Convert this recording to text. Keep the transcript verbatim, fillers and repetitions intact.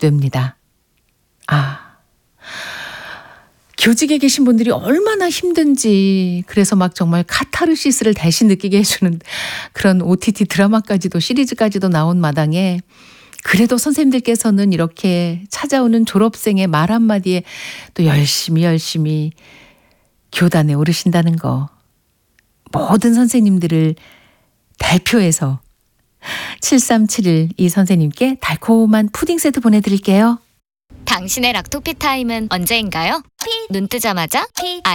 됩니다. 아, 교직에 계신 분들이 얼마나 힘든지, 그래서 막 정말 카타르시스를 대신 느끼게 해주는 그런 오티티 드라마까지도, 시리즈까지도 나온 마당에 그래도 선생님들께서는 이렇게 찾아오는 졸업생의 말 한마디에 또 열심히 열심히 교단에 오르신다는 거, 모든 선생님들을 대표해서 칠삼칠일 이 선생님께 달콤한 푸딩 세트 보내드릴게요. 당신의 락토피 타임은 언제인가요? 피. 눈 뜨자마자 피.